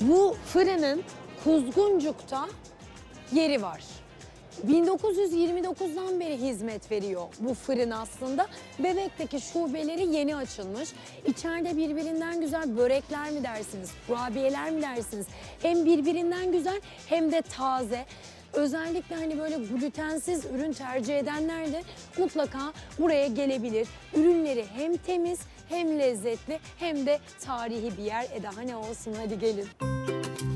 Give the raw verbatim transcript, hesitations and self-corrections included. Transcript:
Bu fırının Kuzguncuk'ta yeri var. bin dokuz yüz yirmi dokuzdan beri hizmet veriyor bu fırın aslında. Bebek'teki şubeleri yeni açılmış. İçeride birbirinden güzel börekler mi dersiniz, kurabiyeler mi dersiniz? Hem birbirinden güzel hem de taze. Özellikle hani böyle glutensiz ürün tercih edenler de mutlaka buraya gelebilir. Ürünleri hem temiz hem lezzetli hem de tarihi bir yer. E daha ne olsun, hadi gelin.